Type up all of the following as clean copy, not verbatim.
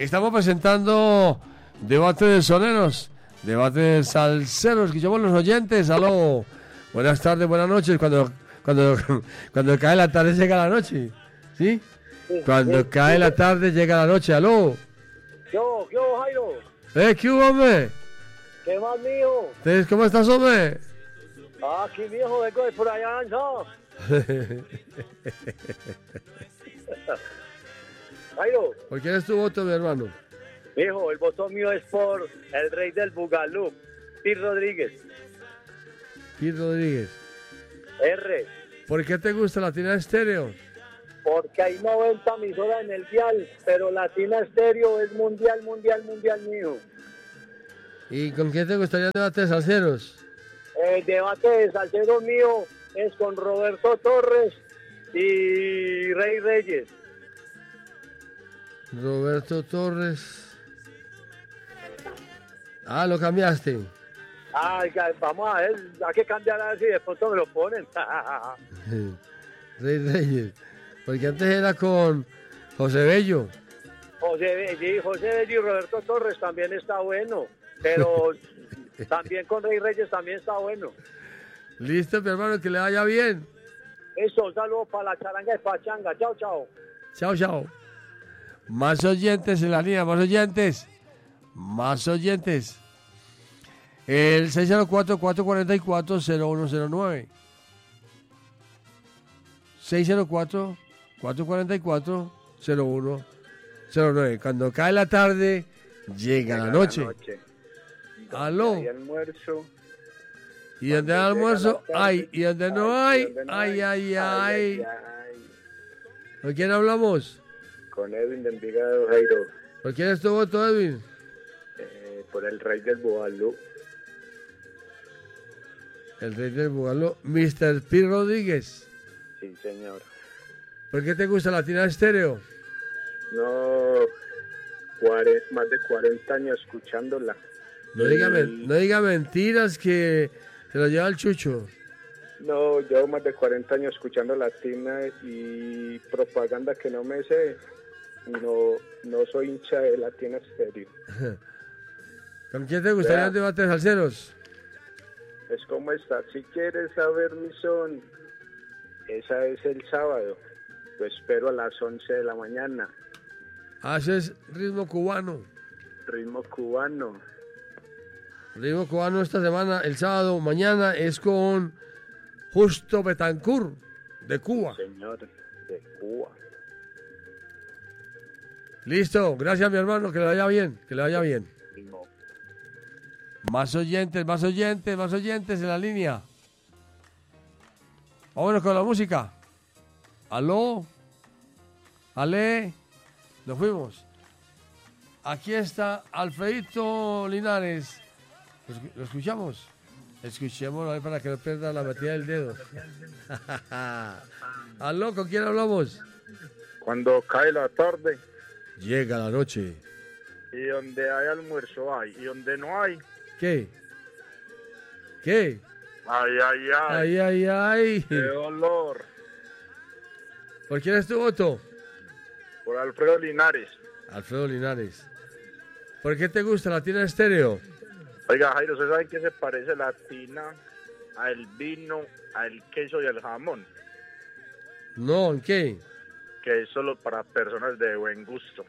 Estamos presentando Debate de Soneros, Debate de Salseros, que llamamos los oyentes. Aló, buenas tardes, buenas noches. Cuando cae la tarde llega la noche, ¿sí? Cuando cae la tarde llega la noche. Aló. ¿Qué hubo, Jairo? ¿Qué hubo, hombre? ¿Qué más, mijo? ¿Cómo estás, hombre? Aquí, mijo, vengo de por allá, ¿no? Jairo. ¿Por quién es tu voto, mi hermano? Mijo, el voto mío es por el rey del Bugalú, Pi Rodríguez. Pi Rodríguez. R. ¿Por qué te gusta Latina Estéreo? Porque hay 90 emisoras en el dial, pero Latina Estéreo es mundial, mijo. ¿Y con quién te gustaría el debate de salseros? El debate de salseros mío es con Roberto Torres y Rey Reyes. Roberto Torres. Ah, lo cambiaste. Ay, vamos a ver, hay que cambiar así, de pronto me lo ponen. Rey Reyes. Porque antes era con José Bello. José Bello y Roberto Torres también está bueno, pero también con Rey Reyes también está bueno. Listo, mi hermano, que le vaya bien. Eso, un saludo para la charanga de Pachanga. Chao, chao. Chao, chao. Más oyentes en la línea, más oyentes. El 604-444-0109. 604-444-0109. Cuando cae la tarde, llega la noche. Aló. Hay almuerzo. Y donde hay almuerzo, hay. Y donde no hay, ay. ¿Con quién hablamos? Con Edwin de Envigado, Jairo. ¿Por quién es tu voto, Edwin? Por el rey del Bugalú. El rey del Bugalú, Mr. Pi Rodríguez. Sí, señor. ¿Por qué te gusta Latina Estéreo? No, más de 40 años escuchándola. No diga mentiras que se lo lleva el chucho. No, llevo más de 40 años escuchando Latina y propaganda que no me sé. No soy hincha de Latina Estéreo. ¿Con quién te gustaría el debate de salseros? Es como está. Si quieres saber mi son, esa es el sábado. Lo espero a las 11 de la mañana. Haces ritmo cubano. Ritmo cubano. Ritmo cubano esta semana, el sábado, mañana es con Justo Betancourt, de Cuba. Señor, de Cuba. Listo, gracias mi hermano, que le vaya bien, No. Más oyentes en la línea. Vámonos con la música. Aló, Ale, nos fuimos. Aquí está Alfredito Linares. ¿Lo escuchamos? Escuchémoslo ahí para que no pierda la metida del dedo. Aló, ¿con quién hablamos? Cuando cae la tarde. Llega la noche. Y donde hay almuerzo hay. Y donde no hay. ¿Qué? Ay. ¡Qué dolor! ¿Por quién es tu voto? Por Alfredo Linares. Alfredo Linares. ¿Por qué te gusta Latina Estéreo? Oiga, Jairo, ¿usted sabe en qué se parece Latina al vino, al queso y al jamón? No, ¿en qué? Que es solo para personas de buen gusto.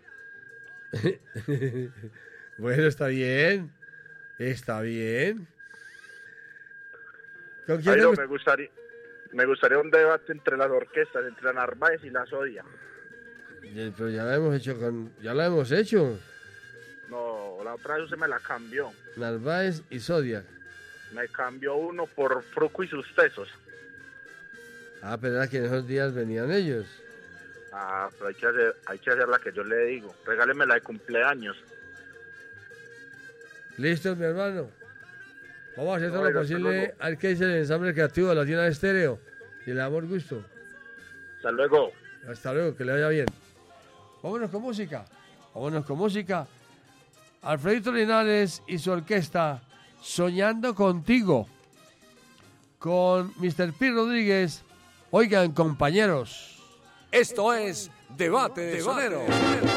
Bueno, está bien. ¿Con quién Jairo, me gustaría un debate entre las orquestas, entre la Narváez y la Sodia. Pero ya la hemos hecho. No, la otra vez usted me la cambió. Narváez y Zodiac. Me cambió uno por Fruco y sus tesos. Ah, pero era que en esos días venían ellos. Ah, pero hay que hacer la que yo le digo. Regáleme la de cumpleaños. Listo, mi hermano. Vamos a hacer todo lo posible. A ver qué dice el ensamble creativo de Latina Estéreo. Y le damos gusto. Hasta luego. Hasta luego, que le vaya bien. Vámonos con música. Alfredito Linares y su orquesta Soñando Contigo. Con Mr. Pi Rodríguez. Oigan, compañeros. Esto es Debate de Soneros.